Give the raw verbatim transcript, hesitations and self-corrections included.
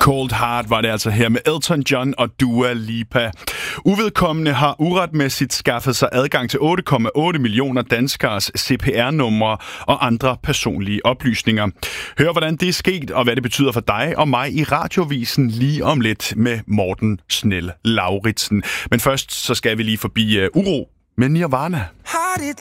Cold Heart var det altså her med Elton John og Dua Lipa. Uvedkommende har uretmæssigt skaffet sig adgang til otte komma otte millioner danskers C P R-numre og andre personlige oplysninger. Hør, hvordan det er sket, og hvad det betyder for dig og mig i Radiovisen lige om lidt med Morten Snell Lauritsen. Men først så skal vi lige forbi uh, Uro med Nirvana.